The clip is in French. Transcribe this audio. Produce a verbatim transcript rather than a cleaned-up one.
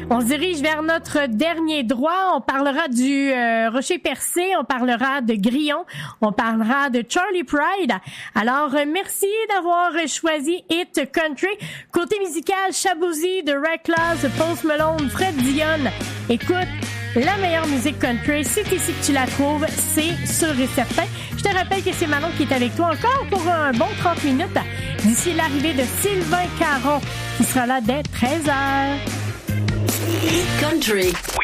On se dirige vers notre dernier droit. On parlera du euh, Rocher Percé, on parlera de Grillon, on parlera de Charlie Pride. Alors, euh, merci d'avoir choisi Hit Country. Côté musical, Shaboozey, The Reckless, Post Malone, Fred Dion. Écoute, la meilleure musique country, c'est ici que tu la trouves, c'est sûr et certain. Je te rappelle que c'est Manon qui est avec toi encore pour un bon trente minutes d'ici l'arrivée de Sylvain Caron qui sera là dès treize heures. Country.